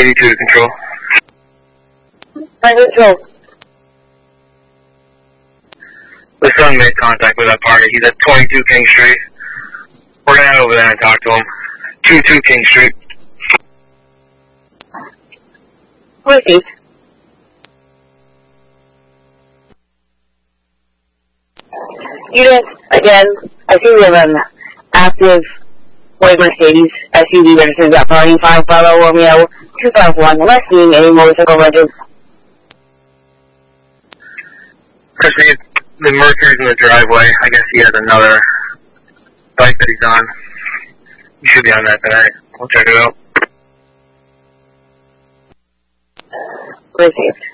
82 to control. My control. The son made contact with that party. He's at 22 King Street. We're gonna head over there and talk to him. 22 King Street. Received. Unit, again, I see we have an active white Mercedes SUV registered at party 5 Bravo Romeo 251, unless seeing any motorcycle rentals. Chris, the Mercury's in the driveway. I guess he has another bike that he's on. He should be on that tonight. We'll check it out. Received.